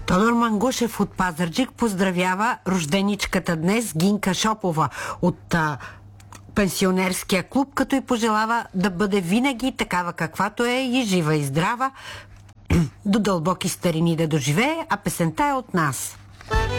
Тодор Мангушев от Пазарджик поздравява рожденичката днес Гинка Шопова от пенсионерския клуб, като й пожелава да бъде винаги такава каквато е и жива и здрава, до дълбоки старини да доживее, а песента е от нас.